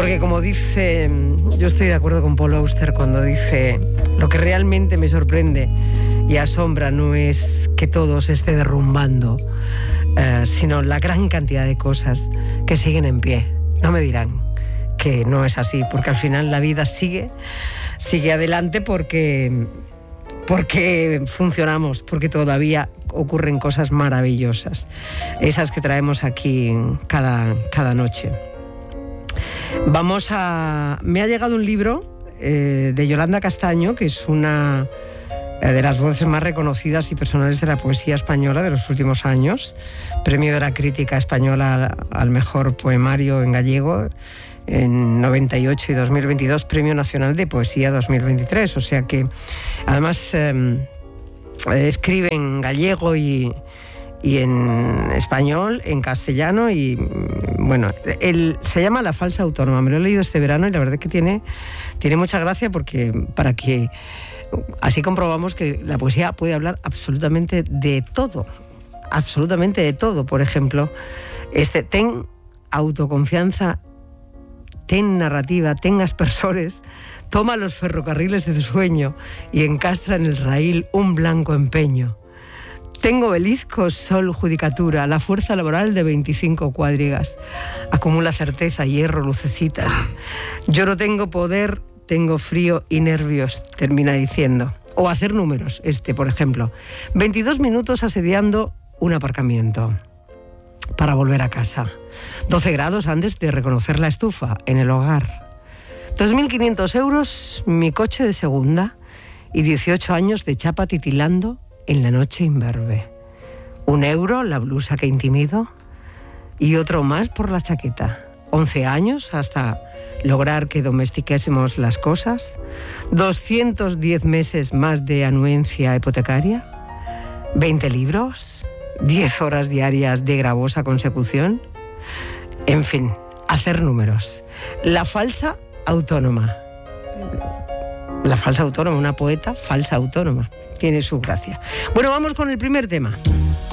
Porque como dice, yo estoy de acuerdo con Paul Auster cuando dice: lo que realmente me sorprende y asombra no es que todo se esté derrumbando, sino la gran cantidad de cosas que siguen en pie. No me dirán que no es así, porque al final la vida sigue adelante porque funcionamos, porque todavía ocurren cosas maravillosas, esas que traemos aquí cada noche. Me ha llegado un libro de Yolanda Castaño, que es una de las voces más reconocidas y personales de la poesía española de los últimos años, premio de la crítica española al mejor poemario en gallego en 98 y 2022, Premio Nacional de Poesía 2023. O sea que además escribe en gallego y en español, en castellano y bueno, se llama La falsa autónoma. Me lo he leído este verano y la verdad es que tiene mucha gracia, porque para que así comprobamos que la poesía puede hablar absolutamente de todo, absolutamente de todo. Por ejemplo, ten autoconfianza, ten narrativa, ten aspersores, toma los ferrocarriles de tu sueño y encastra en el raíl un blanco empeño. Tengo obeliscos, sol, judicatura, la fuerza laboral de 25 cuadrigas. Acumula certeza, hierro, lucecitas. Yo no tengo poder, tengo frío y nervios, termina diciendo. O hacer números, por ejemplo. 22 minutos asediando un aparcamiento para volver a casa. 12 grados antes de reconocer la estufa en el hogar. 2.500 euros mi coche de segunda y 18 años de chapa titilando en la noche imberbe. 1 euro la blusa que intimido y otro más por la chaqueta. 11 años hasta lograr que domestiquésemos las cosas. 210 meses más de anuencia hipotecaria. 20 libros. 10 horas diarias de gravosa consecución. En fin, hacer números. La falsa autónoma. La falsa autónoma, una poeta falsa autónoma. Tiene su gracia. Bueno, vamos con el primer tema.